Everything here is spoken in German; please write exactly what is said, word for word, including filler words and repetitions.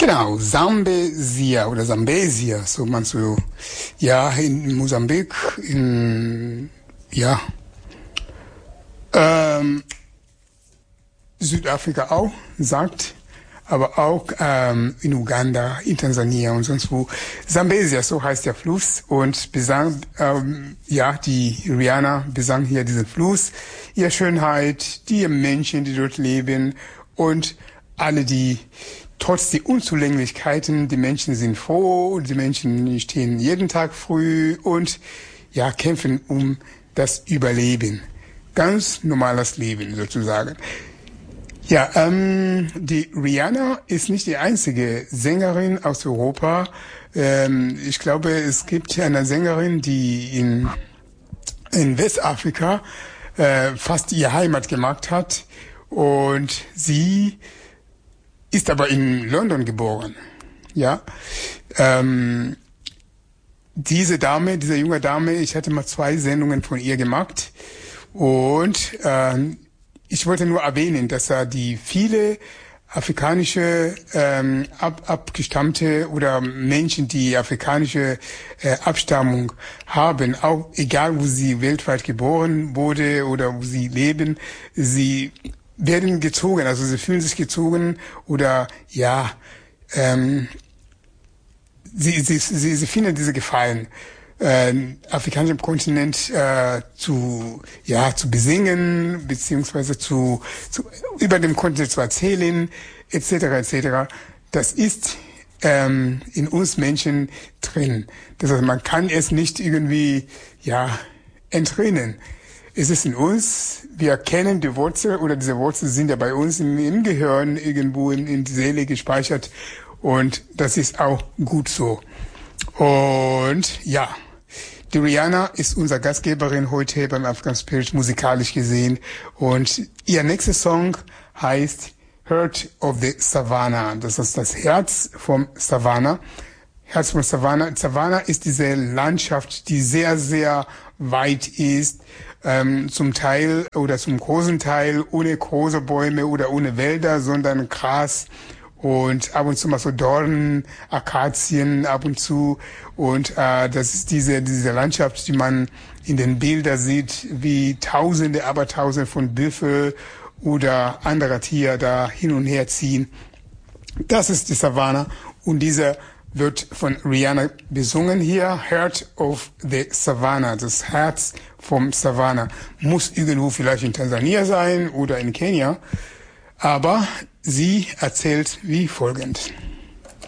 Genau, Sambesia oder Sambesia, so man so, ja, in Mosambik, in, ja, ähm, Südafrika auch, sagt, aber auch ähm, in Uganda, in Tansania und sonst wo. Sambesia, so heißt der Fluss, und besang, ähm, ja, die Rihanna besang hier diesen Fluss, ihre Schönheit, die Menschen, die dort leben, und alle, die trotz der Unzulänglichkeiten, die Menschen sind froh, die Menschen stehen jeden Tag früh und ja, kämpfen um das Überleben. Ganz normales Leben sozusagen. Ja, ähm, die Rihanna ist nicht die einzige Sängerin aus Europa. Ähm, ich glaube, es gibt eine Sängerin, die in, in Westafrika äh, fast ihre Heimat gemacht hat, und sie ist aber in London geboren. Ja, ähm, diese Dame, diese junge Dame, ich hatte mal zwei Sendungen von ihr gemacht, und ähm, ich wollte nur erwähnen, dass er die viele afrikanische ähm, ab, abgestammte oder Menschen, die afrikanische äh, Abstammung haben, auch egal wo sie weltweit geboren wurde oder wo sie leben, sie werden gezogen, also sie fühlen sich gezogen oder ja, ähm, sie, sie, sie, sie finden diese Gefallen, äh, afrikanischen Kontinent äh, zu ja zu besingen, beziehungsweise zu, zu über dem Kontinent zu erzählen, et cetera et cetera. Das ist ähm, in uns Menschen drin. Das heißt, man kann es nicht irgendwie ja entrinnen. Es ist in uns, wir kennen die Wurzel, oder diese Wurzeln sind ja bei uns im, im Gehirn irgendwo in, in die Seele gespeichert, und das ist auch gut so. Und ja, die Rihanna ist unsere Gastgeberin heute beim African Spirit musikalisch gesehen, und ihr nächster Song heißt Heart of the Savannah. Das ist das Herz vom Savannah. Herz von Savannah. Savannah ist diese Landschaft, die sehr, sehr weit ist, ähm, zum Teil oder zum großen Teil ohne große Bäume oder ohne Wälder, sondern Gras und ab und zu mal so Dornen, Akazien ab und zu, und äh, das ist diese diese Landschaft, die man in den Bildern sieht, wie Tausende, aber Tausende von Büffel oder anderer Tiere da hin und her ziehen. Das ist die Savannah, und dieser wird von Rihanna besungen hier. Heart of the Savannah, das Herz vom Savannah. Muss irgendwo vielleicht in Tansania sein oder in Kenia, aber sie erzählt wie folgend.